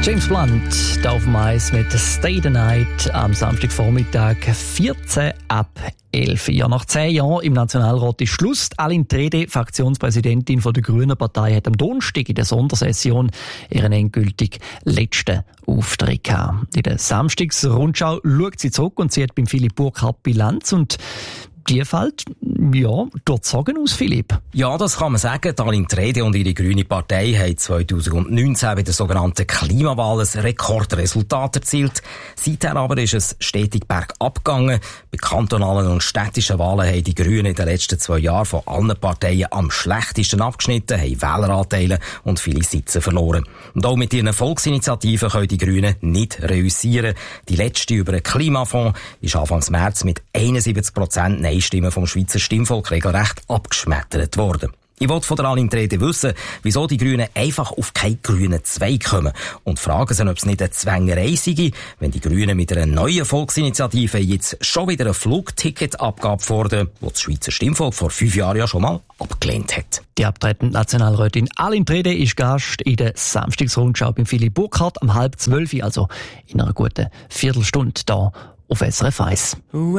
James Blunt, da auf dem Eis mit Stay the Night am Samstagvormittag 14 ab 11 Uhr. Nach 10 Jahren im Nationalrat ist Schluss. Aline Trede, Fraktionspräsidentin der Grünen Partei, hat am Donnerstag in der Sondersession ihren endgültig letzten Auftritt gehabt. In der Samstagsrundschau schaut sie zurück und zieht beim Philipp Burkhardt Bilanz und die fällt, ja, durchzogen aus, Philipp. Ja, das kann man sagen. Aline Trede und ihre grüne Partei haben 2019 bei der sogenannten Klimawahl ein Rekordresultat erzielt. Seither aber ist es stetig bergab gegangen. Bei kantonalen und städtischen Wahlen haben die Grünen in den letzten 2 Jahren von allen Parteien am schlechtesten abgeschnitten, haben Wähleranteile und viele Sitze verloren. Und auch mit ihren Volksinitiativen können die Grünen nicht reüssieren. Die letzte über den Klimafonds ist Anfang März mit 71% Nein-Stimmen vom Schweizer Stimmvolk regelrecht abgeschmettert worden. Ich wollte von der Aline Trede wissen, wieso die Grünen einfach auf keinen grünen Zweig kommen und fragen sie, ob es nicht eine Zwängerei sei, wenn die Grünen mit einer neuen Volksinitiative jetzt schon wieder eine Flugticketabgabe fordern, die das Schweizer Stimmvolk vor 5 Jahren ja schon mal abgelehnt hat. Die abtretende Nationalrätin Aline Trede ist Gast in der Samstagsrundschau beim Philipp Burkhardt am 11:30, also in einer guten Viertelstunde da auf SRF 1.